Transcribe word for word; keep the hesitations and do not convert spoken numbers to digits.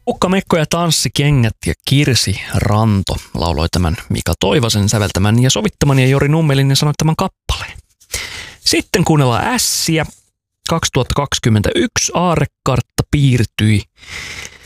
Ukka Mekko ja Tanssikengät ja Kirsi Ranto lauloi tämän Mika Toivasen säveltämän ja sovittaman ja Jori Nummelin ja sanoittaman kappaleen. Sitten kuunnellaan Ässiä. kaksituhattakaksikymmentäyksi aarrekartta piirtyi